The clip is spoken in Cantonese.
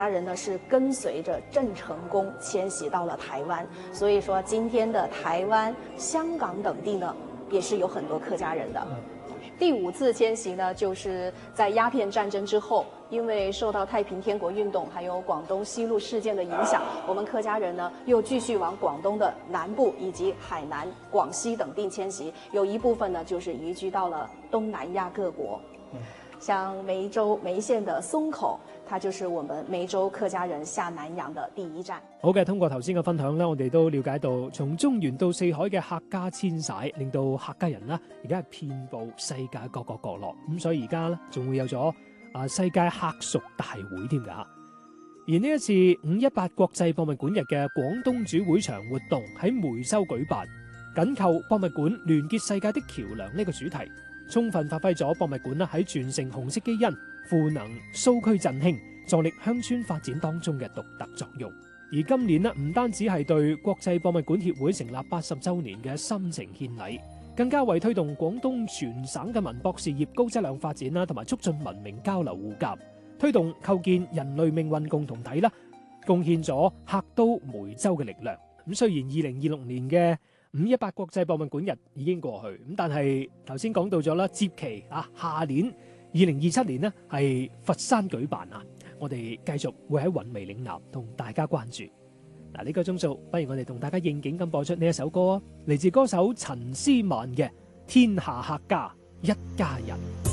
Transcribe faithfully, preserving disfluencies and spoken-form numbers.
家人呢是跟随着郑成功迁徙到了台湾，所以说今天的台湾、香港等地呢，也是有很多客家人的。第五次迁徙呢，就是在鸦片战争之后，因为受到太平天国运动还有广东西路事件的影响，我们客家人呢又继续往广东的南部以及海南、广西等地迁徙，有一部分呢就是移居到了东南亚各国。像梅州梅县的松口，它就是我們梅州客家人下南洋的第一站。 好嘅，通過頭先嘅分享咧，我哋都了解到，從中原到四海嘅客家遷徙，令到客家人啦，而家係遍佈世界各個角落。咁所以而家咧，仲會有咗啊世界客屬大會添㗎。而呢一次五一八國際博物館日嘅廣東主會場活動喺梅州舉辦，緊扣博物館聯結世界的橋梁呢個主題，充分發揮咗博物館啦喺傳承紅色基因、賦能蘇區振興、助力鄉村發展當中嘅獨特作用。而今年呢，唔單止係對國際博物館協會成立八十週年嘅深情獻禮，更加為推動廣東全省嘅文博事業高質量發展啦，同埋促進文明交流互鑑，推動構建人類命運共同體啦，貢獻咗客都梅州嘅力量。咁雖然二零二六年嘅五一八國際博物館日已經過去，咁但係頭先講到咗啦，接期啊，下年二零二七年呢係佛山舉辦啊，我哋繼續會喺韻味嶺南同大家關注。嗱，呢個鐘數，不如我哋同大家應景咁播出呢一首歌，嚟自歌手陳思曼嘅《天下客家一家人》。